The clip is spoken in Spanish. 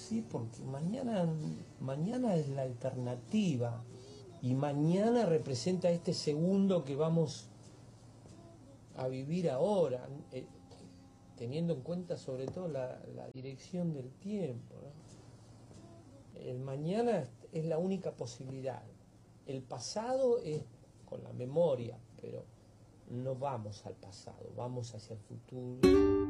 Sí, porque mañana es la alternativa y mañana representa este segundo que vamos a vivir ahora, teniendo en cuenta sobre todo la dirección del tiempo, ¿no? El mañana es la única posibilidad. El pasado es con la memoria, pero no vamos al pasado, vamos hacia el futuro.